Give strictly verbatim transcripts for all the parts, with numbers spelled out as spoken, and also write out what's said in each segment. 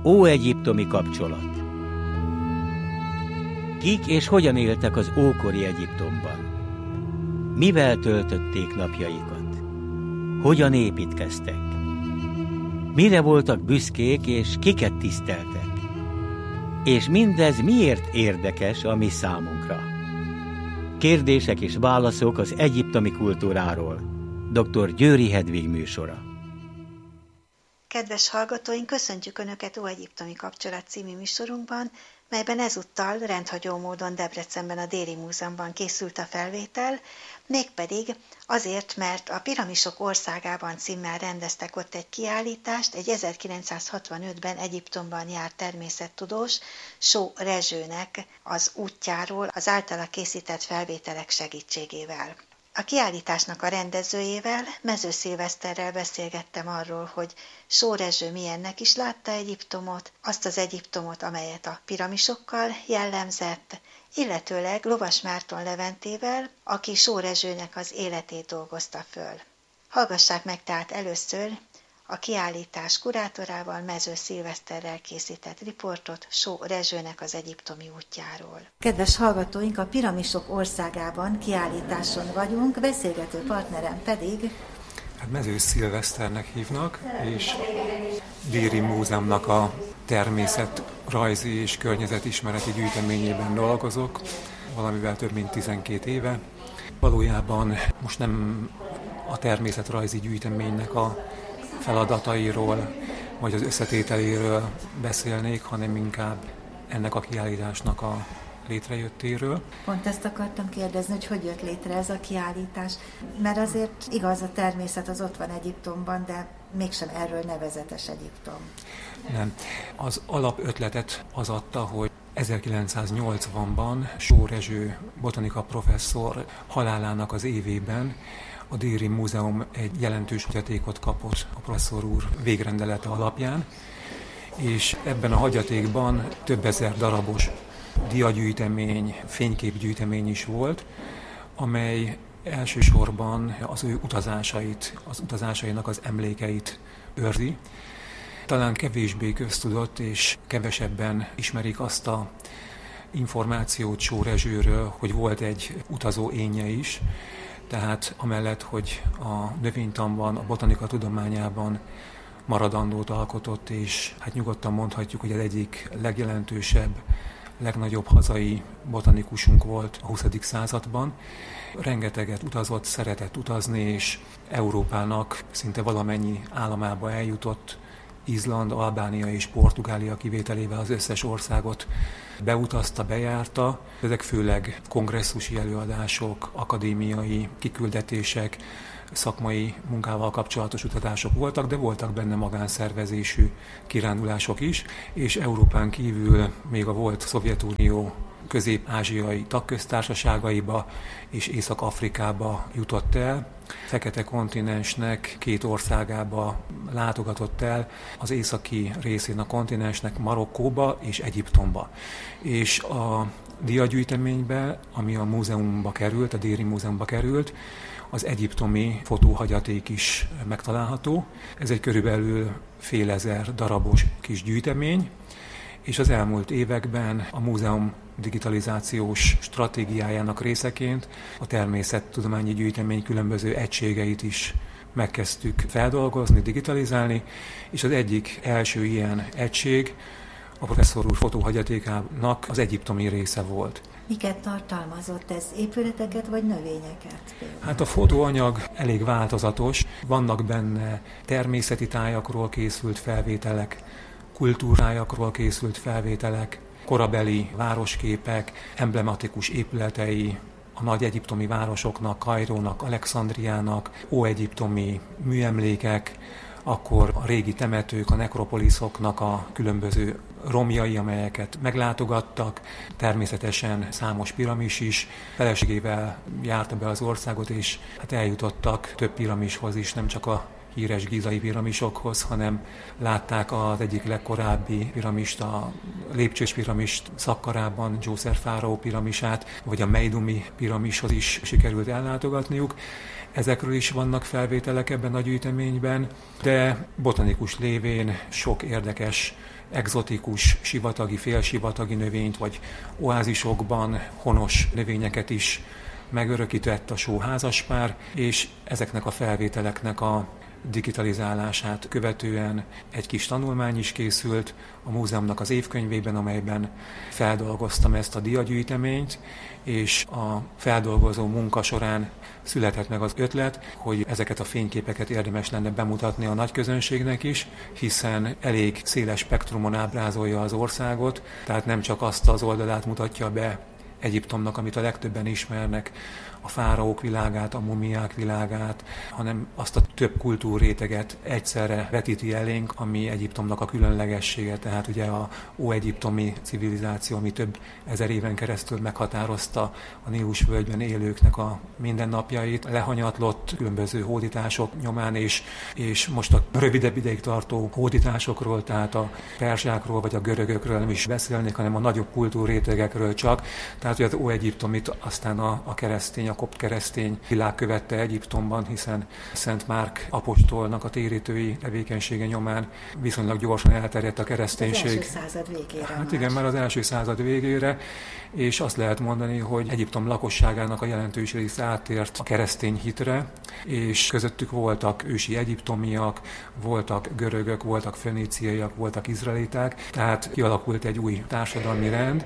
Óegyiptomi kapcsolat. Kik és hogyan éltek az ókori Egyiptomban? Mivel töltötték napjaikat? Hogyan építkeztek? Mire voltak büszkék és kiket tiszteltek? És mindez miért érdekes a mi számunkra? Kérdések és válaszok az egyiptomi kultúráról. doktor Győri Hedvig műsora. Kedves hallgatóink, köszöntjük Önöket Óegyiptomi kapcsolat című műsorunkban, melyben ezúttal rendhagyó módon Debrecenben a Déri Múzeumban készült a felvétel, mégpedig azért, mert a Piramisok országában címmel rendeztek ott egy kiállítást, egy ezerkilencszázhatvanötben Egyiptomban járt természettudós, Só Rezsőnek az útjáról az általa készített felvételek segítségével. A kiállításnak a rendezőjével, Mező Szilveszterrel beszélgettem arról, hogy Só Rezső milyennek is látta Egyiptomot, azt az Egyiptomot, amelyet a piramisokkal jellemzett, illetőleg Lovas Márton Leventével, aki Só Rezsőnek az életét dolgozta föl. Hallgassák meg tehát először a kiállítás kurátorával, Mező Szilveszterrel készített riportot Só Rezsőnek az egyiptomi útjáról. Kedves hallgatóink, a Piramisok országában kiállításon vagyunk, beszélgető partnerem pedig Hát Mező Szilveszternek hívnak, és Déri Múzeumnak a természetrajzi és környezetismereti gyűjteményében dolgozok, valamivel több mint tizenkét éve. Valójában most nem a természetrajzi gyűjteménynek a feladatairól, vagy az összetételéről beszélnék, hanem inkább ennek a kiállításnak a létrejöttéről. Pont ezt akartam kérdezni, hogy hogy jött létre ez a kiállítás, mert azért igaz, a természet az ott van Egyiptomban, de mégsem erről nevezetes Egyiptom. Nem. Az alapötletet az adta, hogy ezerkilencszáznyolcvanban Só Rezső botanika professzor halálának az évében a Déri Múzeum egy jelentős hagyatékot kapott a professzor úr végrendelete alapján, és ebben a hagyatékban több ezer darabos diagyűjtemény, fényképgyűjtemény is volt, amely elsősorban az ő utazásait, az utazásainak az emlékeit őrzi. Talán kevésbé köztudott, és kevesebben ismerik azt a információt Só Rezsőről, hogy volt egy utazó énje is, tehát amellett, hogy a növénytanban, a botanika tudományában maradandót alkotott, és hát nyugodtan mondhatjuk, hogy az egyik legjelentősebb, legnagyobb hazai botanikusunk volt a huszadik században. Rengeteget utazott, szeretett utazni, és Európának szinte valamennyi államába eljutott, Izland, Albánia és Portugália kivételével az összes országot beutazta, bejárta. Ezek főleg kongresszusi előadások, akadémiai kiküldetések, szakmai munkával kapcsolatos utazások voltak, de voltak benne magánszervezésű kirándulások is, és Európán kívül még a volt Szovjetunió közép-ázsiai tagköztársaságaiba és Észak-Afrikába jutott el. Fekete kontinensnek két országába látogatott el, az északi részén a kontinensnek Marokkóba és Egyiptomba. És a diagyűjteménybe, ami a múzeumba került, a Déri Múzeumba került, az egyiptomi fotóhagyaték is megtalálható. Ez egy körülbelül fél ezer darabos kis gyűjtemény, és az elmúlt években a múzeum digitalizációs stratégiájának részeként a természettudományi gyűjtemény különböző egységeit is megkezdtük feldolgozni, digitalizálni, és az egyik első ilyen egység a professzor úr fotóhagyatékának az egyiptomi része volt. Miket tartalmazott ez? Épületeket vagy növényeket? Például? Hát a fotóanyag elég változatos. Vannak benne természeti tájakról készült felvételek, kultúrájakról készült felvételek, korabeli városképek, emblematikus épületei a nagy egyiptomi városoknak, Kairónak, Alexandriának, óegyiptomi műemlékek, akkor a régi temetők, a nekropoliszoknak a különböző romjai, amelyeket meglátogattak, természetesen számos piramis is. Feleségével járta be az országot, és hát eljutottak több piramishoz is, nem csak a híres gízai piramisokhoz, hanem látták az egyik legkorábbi piramist, a lépcsős piramist Szakkarában, Djószer fáraó piramisát, vagy a Meidumi piramishoz is sikerült ellátogatniuk. Ezekről is vannak felvételek ebben a gyűjteményben, de botanikus lévén sok érdekes egzotikus, sivatagi, félsivatagi növényt, vagy oázisokban honos növényeket is megörökített a sóházaspár, és ezeknek a felvételeknek a digitalizálását követően egy kis tanulmány is készült a múzeumnak az évkönyvében, amelyben feldolgoztam ezt a diagyűjteményt, és a feldolgozó munka során született meg az ötlet, hogy ezeket a fényképeket érdemes lenne bemutatni a nagyközönségnek is, hiszen elég széles spektrumon ábrázolja az országot, tehát nem csak azt az oldalát mutatja be Egyiptomnak, amit a legtöbben ismernek, a fáraók világát, a mumiák világát, hanem azt a több kultúrréteget egyszerre vetíti elénk, ami Egyiptomnak a különlegessége, tehát ugye a óegyiptomi civilizáció, ami több ezer éven keresztül meghatározta a Nílusvölgyben élőknek a mindennapjait, lehanyatlott különböző hódítások nyomán, és, és most a rövidebb ideig tartó hódításokról, tehát a perzsákról vagy a görögökről nem is beszélnék, hanem a nagyobb kultúrrétegekről csak, tehát hogy az óegyiptomit aztán a, a keresztény, a kopt keresztény világ követte Egyiptomban, hiszen Szent Márk apostolnak a térítői tevékenysége nyomán viszonylag gyorsan elterjedt a kereszténység. Az első század végére. Hát már. igen, már az első század végére, és azt lehet mondani, hogy Egyiptom lakosságának a jelentős része áttért a keresztény hitre, és közöttük voltak ősi egyiptomiak, voltak görögök, voltak föníciaiak, voltak izraeliták, tehát kialakult egy új társadalmi rend,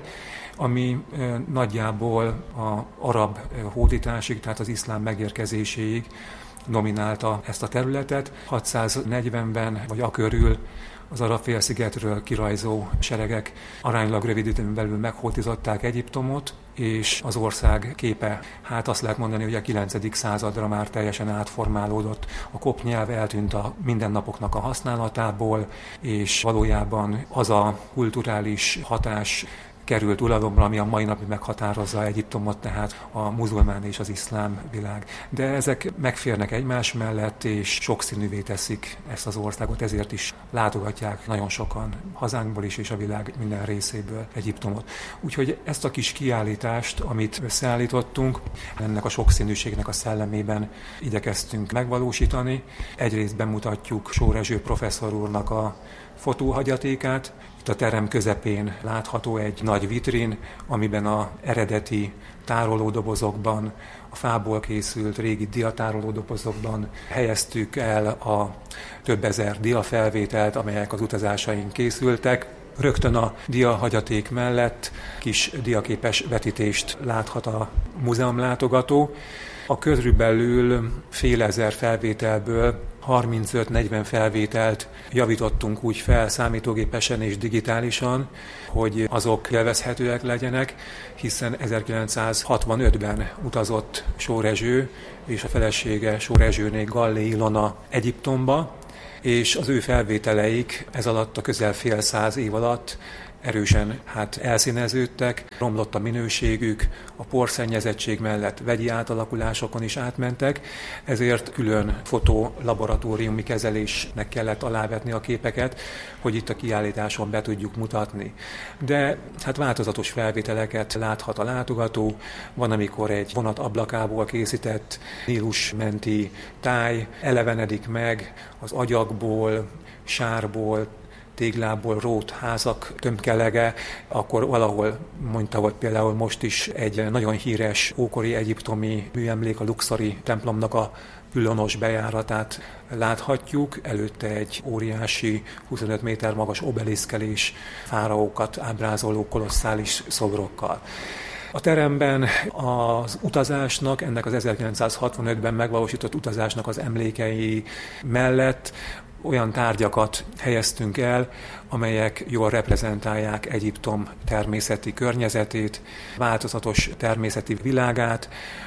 ami nagyjából a arab hódításig, tehát az iszlám megérkezéséig dominálta ezt a területet. hatszáznegyvenben vagy akörül az Arab-félszigetről kirajzó seregek aránylag rövid időn belül meghódították Egyiptomot, és az ország képe, hát azt lehet mondani, hogy a kilencedik századra már teljesen átformálódott. A kopt nyelv eltűnt a mindennapoknak a használatából, és valójában az a kulturális hatás került uralomra, ami a mai napig meghatározza Egyiptomot, tehát a muzulmán és az iszlám világ. De ezek megférnek egymás mellett, és sokszínűvé teszik ezt az országot, ezért is látogatják nagyon sokan hazánkból is, és a világ minden részéből Egyiptomot. Úgyhogy ezt a kis kiállítást, amit összeállítottunk, ennek a sokszínűségnek a szellemében igyekeztünk megvalósítani. Egyrészt bemutatjuk Sór Rezső professzor úrnak a fotóhagyatékát. Itt a terem közepén látható egy nagy vitrin, amiben az eredeti tárolódobozokban, a fából készült régi diatárolódobozokban helyeztük el a több ezer diafelvételt, amelyek az utazásaink készültek. Rögtön a diahagyaték mellett kis diaképes vetítést láthat a múzeumlátogató. A körülbelül fél ezer felvételből harmincöt-negyven felvételt javítottunk úgy fel számítógépesen és digitálisan, hogy azok élvezhetőek legyenek, hiszen ezerkilencszázhatvanötben utazott Sór Rezső és a felesége Sór Rezsőné Gallé Ilona Egyiptomba, és az ő felvételeik ez alatt a közel fél száz év alatt erősen hát elszíneződtek, romlott a minőségük, a porszennyezettség mellett vegyi átalakulásokon is átmentek, ezért külön fotolaboratóriumi kezelésnek kellett alávetni a képeket, hogy itt a kiállításon be tudjuk mutatni. De hát változatos felvételeket láthat a látogató, van, amikor egy vonat ablakából készített Nílus menti táj elevenedik meg az agyagból, sárból, téglából rót házak tömkelege, akkor valahol mondta, hogy például most is egy nagyon híres ókori egyiptomi műemlék, a Luxori templomnak a pülonos bejáratát láthatjuk, előtte egy óriási huszonöt méter magas obeliszkkel és fáraókat ábrázoló kolosszális szobrokkal. A teremben az utazásnak, ennek az ezerkilencszázhatvanötben megvalósított utazásnak az emlékei mellett olyan tárgyakat helyeztünk el, amelyek jól reprezentálják Egyiptom természeti környezetét, változatos természeti világát,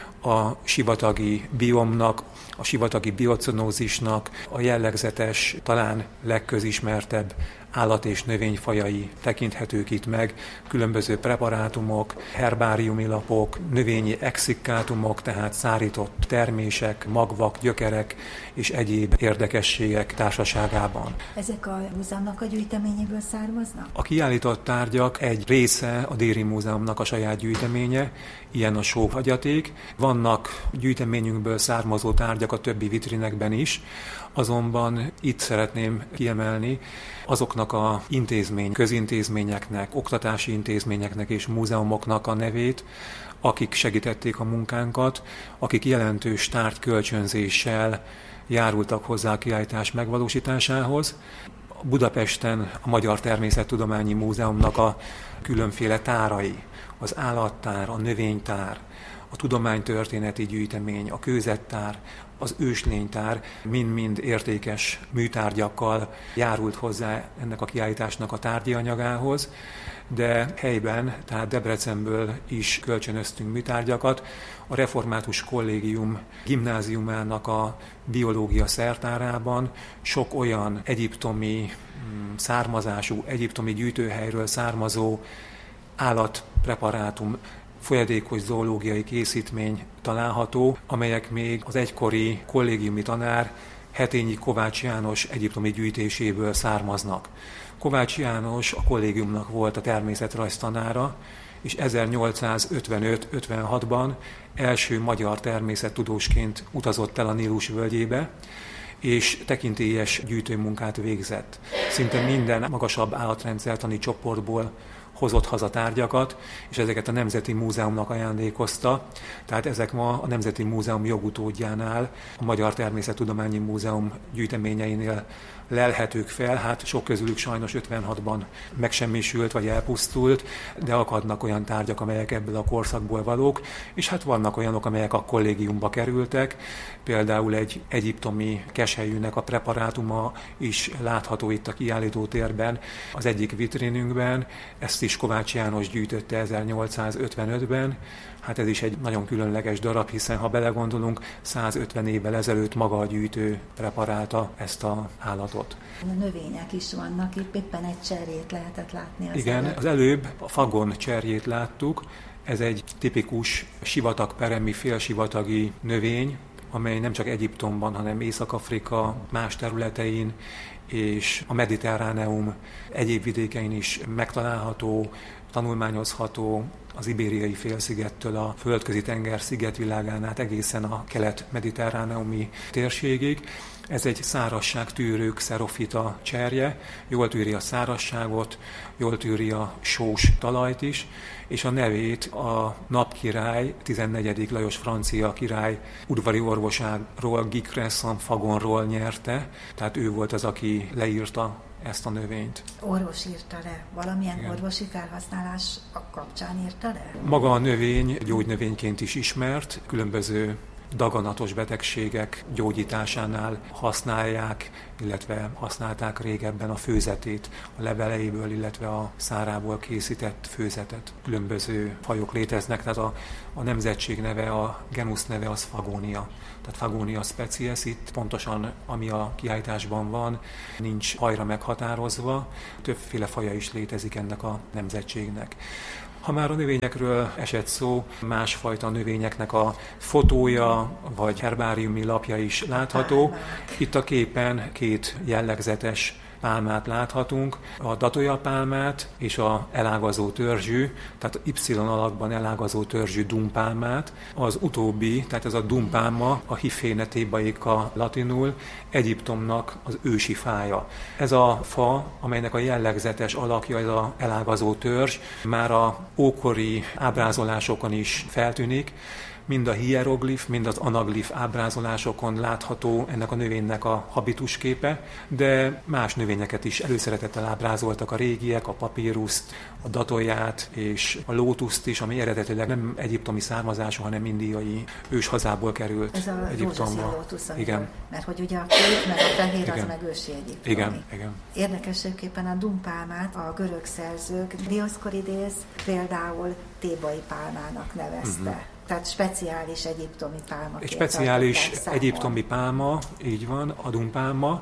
a sivatagi biomnak, a sivatagi biocenózisnak a jellegzetes, talán legközismertebb állat- és növényfajai tekinthetők itt meg, különböző preparátumok, herbáriumi lapok, növényi exikkátumok, tehát szárított termések, magvak, gyökerek és egyéb érdekességek társaságában. Ezek a múzeumnak a gyűjteményéből származnak? A kiállított tárgyak egy része a Déri Múzeumnak a saját gyűjteménye, ilyen a sóhagyaték. Vannak gyűjteményünkből származó tárgyak a többi vitrinekben is, azonban itt szeretném kiemelni azoknak a intézmény, közintézményeknek, oktatási intézményeknek és múzeumoknak a nevét, akik segítették a munkánkat, akik jelentős tárgykölcsönzéssel járultak hozzá a kiállítás megvalósításához. Budapesten a Magyar Természettudományi Múzeumnak a különféle tárai, az állattár, a növénytár, a tudománytörténeti gyűjtemény, a kőzettár, az őslénytár mind-mind értékes műtárgyakkal járult hozzá ennek a kiállításnak a tárgyi anyagához, de helyben, tehát Debrecenből is kölcsönöztünk műtárgyakat. A Református Kollégium gimnáziumának a biológia szertárában sok olyan egyiptomi származású, egyiptomi gyűjtőhelyről származó állatpreparátum, folyadékos zoológiai készítmény található, amelyek még az egykori kollégiumi tanár Hetényi Kovács János egyiptomi gyűjtéséből származnak. Kovács János a kollégiumnak volt a természetrajz tanára, és ezernyolcszázötvenöt ötvenhatban első magyar természettudósként utazott el a Nílus völgyébe, és tekintélyes gyűjtőmunkát végzett. Szinte minden magasabb állatrendszertani csoportból hozott haza tárgyakat, és ezeket a Nemzeti Múzeumnak ajándékozta. Tehát ezek ma a Nemzeti Múzeum jogutódjánál, a Magyar Természettudományi Múzeum gyűjteményeinél lelhetők fel, hát sok közülük sajnos ötvenhatban megsemmisült vagy elpusztult, de akadnak olyan tárgyak, amelyek ebből a korszakból valók, és hát vannak olyanok, amelyek a kollégiumba kerültek, például egy egyiptomi keshelyűnek a preparátuma is látható itt a kiállítótérben, az egyik vitrinünkben, ezt is Kovács János gyűjtötte ezernyolcszázötvenötben, hát ez is egy nagyon különleges darab, hiszen ha belegondolunk, százötven évvel ezelőtt maga a gyűjtő preparálta ezt az állatot. A növények is vannak, itt éppen egy cserjét lehetett látni. Az Igen, előtt. Az előbb a fagon cserjét láttuk, ez egy tipikus sivatagperemi, félsivatagi növény, amely nem csak Egyiptomban, hanem Észak-Afrika más területein és a Mediterráneum egyéb vidékein is megtalálható, tanulmányozható, az Ibériai félszigettől a Földközi tenger szigetvilágán át egészen a kelet-mediterráneumi térségig. Ez egy szárazságtűrő xerofita cserje, jól tűri a szárazságot, jól tűri a sós talajt is, és a nevét a napkirály, tizennegyedik Lajos francia király udvari orvosáról, Guy Cresson Fagonról nyerte, tehát ő volt az, aki leírta ezt a növényt. Orvos írta le? Valamilyen Igen. orvosi felhasználás kapcsán írta le? Maga a növény gyógynövényként is ismert, különböző daganatos betegségek gyógyításánál használják, illetve használták régebben a főzetét, a leveleiből, illetve a szárából készített főzetet. Különböző fajok léteznek, tehát a, a nemzetség neve, a genusz neve az Fagonia. Tehát Fagonia species, itt pontosan ami a kiállításban van, nincs fajra meghatározva, többféle faja is létezik ennek a nemzetségnek. Ha már a növényekről esett szó, másfajta növényeknek a fotója vagy herbáriumi lapja is látható. Itt a képen két jellegzetes pálmát láthatunk, a datójapálmát és a elágazó törzsű, tehát Y alakban elágazó törzsű dumpálmát. Az utóbbi, tehát ez a dumpálma, a Hyphaena thebaica latinul, Egyiptomnak az ősi fája. Ez a fa, amelynek a jellegzetes alakja, ez az elágazó törzs, már a ókori ábrázolásokon is feltűnik. Mind a hieroglif, mind az anaglif ábrázolásokon látható ennek a növénynek a habitusképe, de más növényeket is előszeretettel ábrázoltak a régiek, a papíruszt, a datóját és a lótuszt is, ami eredetileg nem egyiptomi származású, hanem indiai őshazából került Ez a Egyiptomba. lótusz, Igen. Mert hogy ugye a kék meg a fehér Igen. az meg ősi egyiptomi. Igen, igen. Érdekességképpen a dumpálmát a görög szerzők, Dioszkorides például thébai pálmának nevezte. Uh-huh. Tehát speciális egyiptomi pálma. Egy speciális egyiptomi pálma, így van, a dumpálma,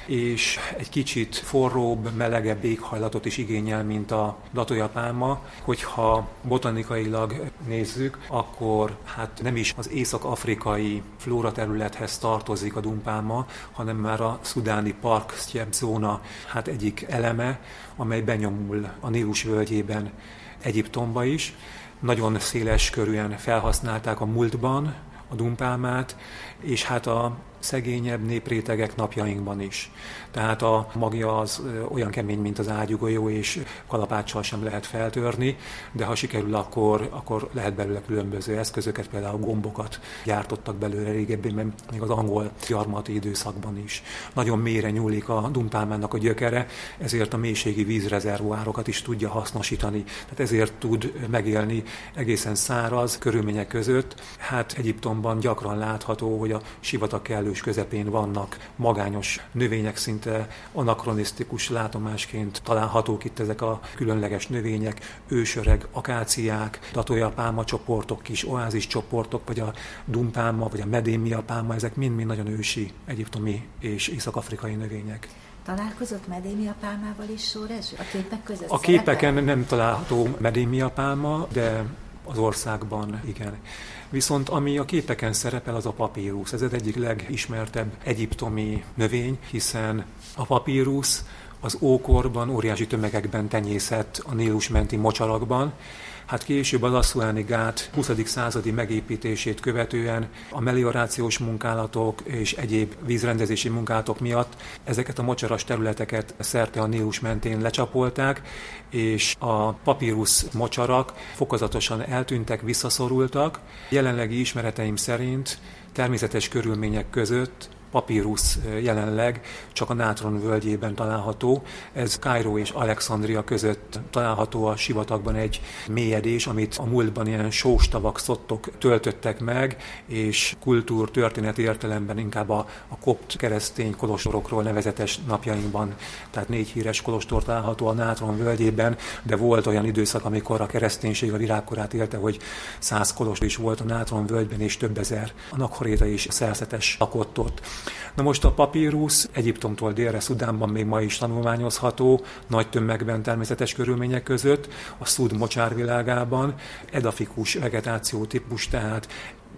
és egy kicsit forróbb, melegebb éghajlatot is igényel, mint a datójapálma. Hogyha botanikailag nézzük, akkor hát nem is az észak-afrikai flóra területhez tartozik a dumpálma, hanem már a szudáni park-sztyep zóna hát egyik eleme, amely benyomul a Nílus völgyében Egyiptomba is. Nagyon széles körűen felhasználták a múltban a dumpálmát, és hát a szegényebb néprétegek napjainkban is. Tehát a magja az olyan kemény, mint az ágyúgolyó, és kalapáccsal sem lehet feltörni, de ha sikerül, akkor, akkor lehet belőle különböző eszközöket, például gombokat gyártottak belőle régebben, még az angol gyarmati időszakban is. Nagyon mélyre nyúlik a dumpálmának a gyökere, ezért a mélységi vízrezervoárokat is tudja hasznosítani. Tehát ezért tud megélni egészen száraz körülmények között. Hát Egyiptomban gyakran látható, hogy a sivatag kellős közepén vannak magányos növények, szinte anakronisztikus látomásként találhatók itt ezek a különleges növények, ősöreg akáciák, datójapálma csoportok, kis oázis csoportok, vagy a dumpálma, vagy a medémia pálma, ezek mind-mind nagyon ősi egyiptomi és észak-afrikai növények. Találkozott medémia pálmával is Sóreső? A képek között A képeken nem található medémia pálma, de az országban igen. Viszont ami a képeken szerepel, az a papírusz. Ez az egyik legismertebb egyiptomi növény, hiszen a papírusz az ókorban óriási tömegekben tenyészett a Nílus menti mocsarakban. Hát később az asszuáni gát huszadik századi megépítését követően a meliorációs munkálatok és egyéb vízrendezési munkálatok miatt ezeket a mocsaras területeket szerte a Nílus mentén lecsapolták, és a papírusz mocsarak fokozatosan eltűntek, visszaszorultak. Jelenlegi ismereteim szerint természetes körülmények között papírusz jelenleg csak a Nátron völgyében található. Ez Kairó és Alexandria között található a sivatagban egy mélyedés, amit a múltban ilyen sóstavak, szottok töltöttek meg, és kultúr, történeti értelemben inkább a, a kopt keresztény kolostorokról nevezetes napjainkban. Tehát négy híres kolostor található a Nátron völgyében, de volt olyan időszak, amikor a kereszténység a virágkorát élte, hogy száz kolostor is volt a Nátron völgyben, és több ezer anakhoréta és szerzetes lakott ott. Na most a papírusz Egyiptomtól délre Szudánban még ma is tanulmányozható, nagy tömegben természetes körülmények között, a Szud mocsárvilágában, edafikus vegetáció típus, tehát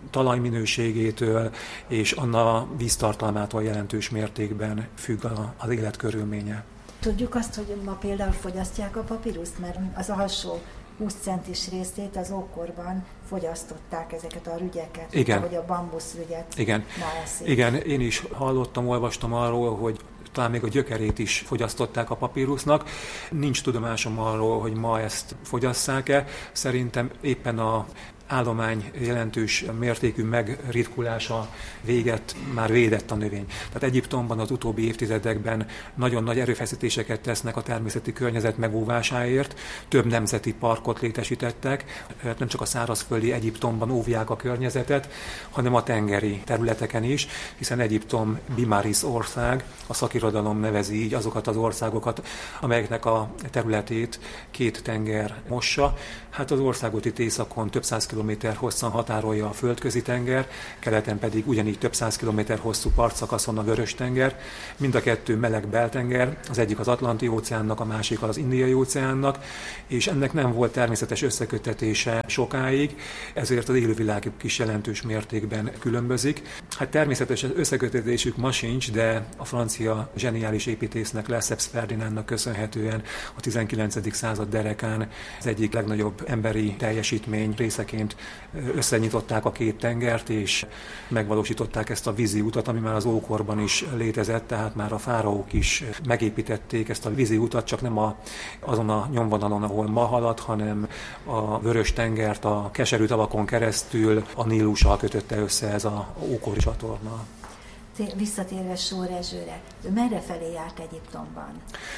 talajminőségétől és annak víztartalmától jelentős mértékben függ az életkörülménye. Tudjuk azt, hogy ma például fogyasztják a papíruszt, mert az alsó húsz centis részét az ókorban fogyasztották ezeket a rügyeket, igen. Ahogy a bambuszrügyet. Igen. Igen, én is hallottam, olvastam arról, hogy talán még a gyökerét is fogyasztották a papírusznak. Nincs tudomásom arról, hogy ma ezt fogyasszák-e. Szerintem éppen a állomány jelentős mértékű megritkulása véget már védett a növény. Tehát Egyiptomban az utóbbi évtizedekben nagyon nagy erőfeszítéseket tesznek a természeti környezet megóvásáért, több nemzeti parkot létesítettek, nem csak a szárazföldi Egyiptomban óvják a környezetet, hanem a tengeri területeken is, hiszen Egyiptom Bimaris ország, a szakirodalom nevezi így azokat az országokat, amelyeknek a területét két tenger mossa. Hát az országot itt északon több száz kilométer hosszan határolja a Földközi tenger, keleten pedig ugyanígy több száz kilométer hosszú partszakaszon a Vörös-tenger. Mind a kettő meleg beltenger, az egyik az Atlanti-óceánnak, a másik az Indiai-óceánnak, és ennek nem volt természetes összeköttetése sokáig, ezért az élőviláguk is jelentős mértékben különbözik. Hát természetes összeköttetésük ma sincs, de a francia zseniális építésznek, Lesseps Ferdinandnak köszönhetően a tizenkilencedik század derekán az egyik legnagyobb emberi teljesítmény részeként összenyitották a két tengert, és megvalósították ezt a vízi utat, ami már az ókorban is létezett, tehát már a fáraók is megépítették ezt a vízi utat, csak nem a, azon a nyomvonalon, ahol ma halad, hanem a Vörös tengert a keserű tavakon keresztül a Nílussal kötötte össze ez a ókori csatorna. Visszatérve Sóresőre, ő merre felé járt Egyiptomban?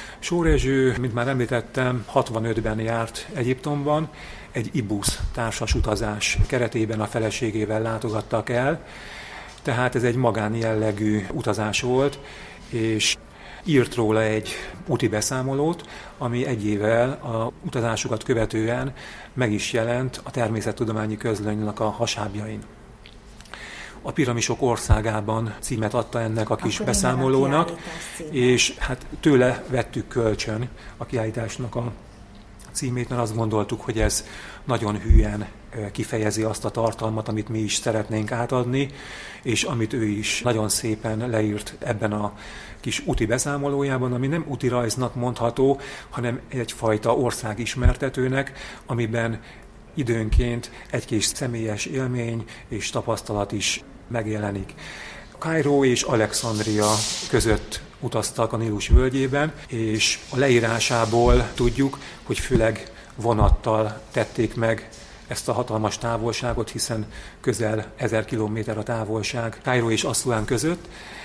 Sóreső, mint már említettem, hatvanötben járt Egyiptomban, egy ibusz társas utazás keretében a feleségével látogattak el, tehát ez egy magánjellegű utazás volt, és írt róla egy úti beszámolót, ami egy évvel a utazásukat követően meg is jelent a Természettudományi Közlönynek a hasábjain. A Piramisok országában címet adta ennek a kis Akkor beszámolónak, a és hát tőle vettük kölcsön a kiállításnak a címét, mert azt gondoltuk, hogy ez nagyon hülyen kifejezi azt a tartalmat, amit mi is szeretnénk átadni, és amit ő is nagyon szépen leírt ebben a kis úti beszámolójában, ami nem úti rajznak mondható, hanem egyfajta országismertetőnek, amiben időnként egy kis személyes élmény és tapasztalat is megjelenik. Kairó és Alexandria között utaztak a Nílus völgyében, és a leírásából tudjuk, hogy főleg vonattal tették meg ezt a hatalmas távolságot, hiszen közel ezer kilométer a távolság Kairó és Asszuán között,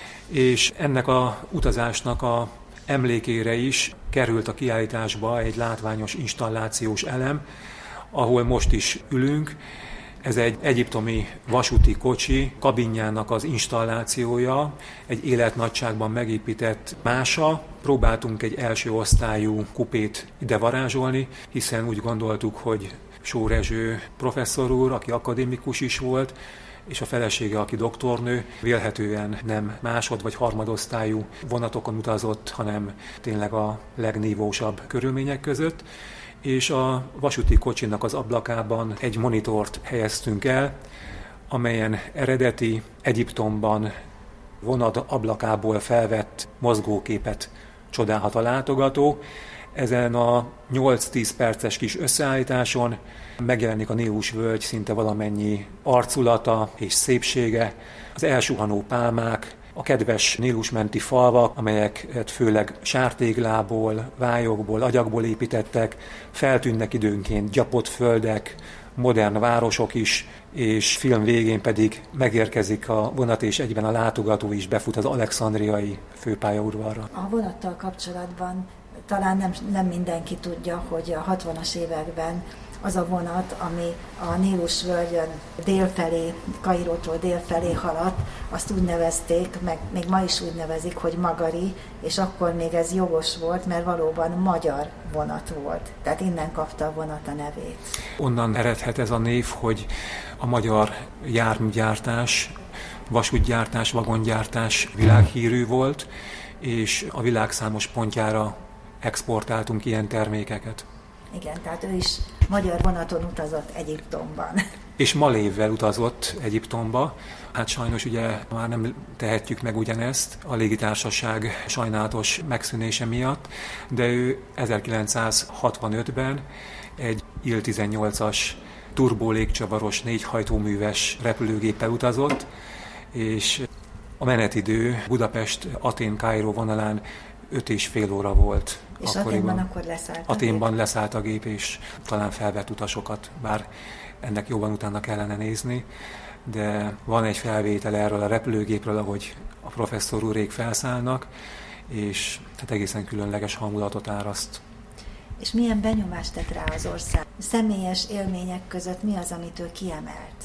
és ennek a utazásnak a emlékére is került a kiállításba egy látványos installációs elem, ahol most is ülünk. Ez egy egyiptomi vasúti kocsi kabinjának az installációja, egy életnagyságban megépített mása. Próbáltunk egy első osztályú kupét ide varázsolni, hiszen úgy gondoltuk, hogy Sór Rezső professzor úr, aki akadémikus is volt, és a felesége, aki doktornő, vélhetően nem másod- vagy harmadosztályú vonatokon utazott, hanem tényleg a legnívósabb körülmények között, és a vasúti kocsinak az ablakában egy monitort helyeztünk el, amelyen eredeti Egyiptomban vonat ablakából felvett mozgóképet csodálhat a látogató. Ezen a nyolc-tíz perces kis összeállításon megjelenik a Nílus völgy szinte valamennyi arculata és szépsége, az elsuhanó pálmák, a kedves Nílusmenti falvak, amelyeket főleg sártéglából, vályokból, agyagból építettek, feltűnnek időnként gyapott földek, modern városok is, és film végén pedig megérkezik a vonat, és egyben a látogató is befut az alexandriai főpályaudvarra. A vonattal kapcsolatban talán nem, nem mindenki tudja, hogy a hatvanas években az a vonat, ami a Nílus völgyön délfelé, Kairótól délfelé haladt, azt úgy nevezték, meg még ma is úgy nevezik, hogy Magari, és akkor még ez jogos volt, mert valóban magyar vonat volt. Tehát innen kapta a vonat a nevét. Onnan eredhet ez a név, hogy a magyar járműgyártás, vasútgyártás, vagongyártás világhírű volt, és a világ számos pontjára exportáltunk ilyen termékeket. Igen, tehát ő is magyar vonaton utazott Egyiptomban. És Malévvel utazott Egyiptomba. Hát sajnos ugye már nem tehetjük meg ugyanezt a légitársaság sajnálatos megszűnése miatt, de ő ezerkilencszázhatvanötben egy I L tizennyolcas turbó légcsavaros négyhajtóműves repülőgéppel utazott, és a menetidő Budapest-Atén-Kairó vonalán öt és fél óra volt. És Aténban akkor leszállt a Aténban gép. leszállt a gép, és talán felvett utasokat, bár ennek jobban utána kellene nézni, de van egy felvétel erről a repülőgépről, ahogy a professzor úrék felszállnak, és hát egészen különleges hangulatot áraszt. És milyen benyomást tett rá az ország? Személyes élmények között mi az, amit ő kiemelt?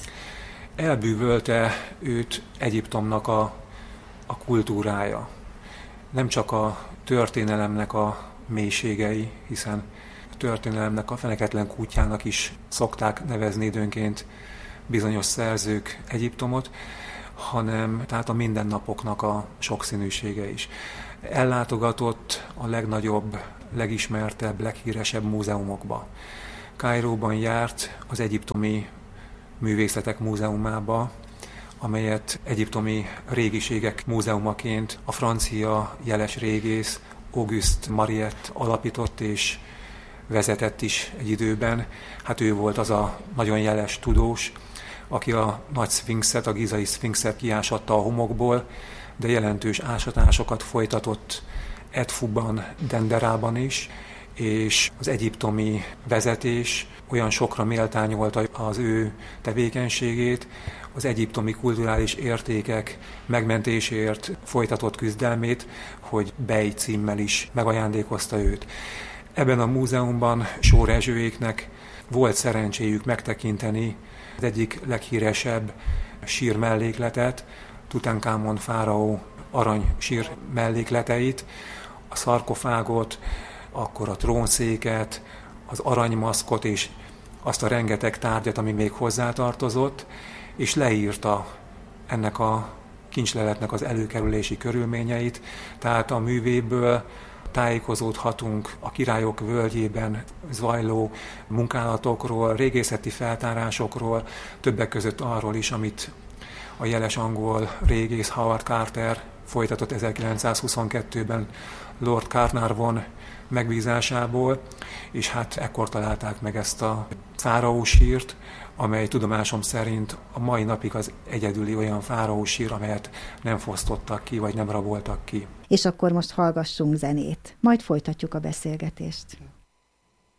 Elbűvölte őt Egyiptomnak a, a kultúrája. Nem csak a történelemnek a mélységei, hiszen a történelemnek a feneketlen kútjának is szokták nevezni időnként bizonyos szerzők Egyiptomot, hanem tehát a mindennapoknak a sokszínűsége is. Ellátogatott a legnagyobb, legismertebb, leghíresebb múzeumokba. Kairóban járt az Egyiptomi Művészetek Múzeumába, amelyet egyiptomi régiségek múzeumaként a francia jeles régész Auguste Mariette alapított és vezetett is egy időben. Hát ő volt az a nagyon jeles tudós, aki a nagy szfinxet, a gizai szfinxet kiásatta a homokból, de jelentős ásatásokat folytatott Edfuban, Denderában is, és az egyiptomi vezetés olyan sokra méltányolta az ő tevékenységét, az egyiptomi kulturális értékek megmentéséért folytatott küzdelmét, hogy Bey címmel is megajándékozta őt. Ebben a múzeumban Sór Rezsőéknek volt szerencséjük megtekinteni az egyik leghíresebb sír mellékletet, Tutankamon fáraó arany sír mellékleteit, a szarkofágot, akkor a trónszéket, az aranymaszkot és azt a rengeteg tárgyat, ami még hozzátartozott, és leírta ennek a kincsleletnek az előkerülési körülményeit, tehát a művéből tájékozódhatunk a királyok völgyében zajló munkálatokról, régészeti feltárásokról, többek között arról is, amit a jeles angol régész Howard Carter folytatott ezerkilencszázhuszonkettőben Lord Carnarvon megbízásából, és hát ekkor találták meg ezt a fáraó sírt, amely tudomásom szerint a mai napig az egyedüli olyan fáraó sír, amelyet nem fosztottak ki, vagy nem raboltak ki. És akkor most hallgassunk zenét, majd folytatjuk a beszélgetést.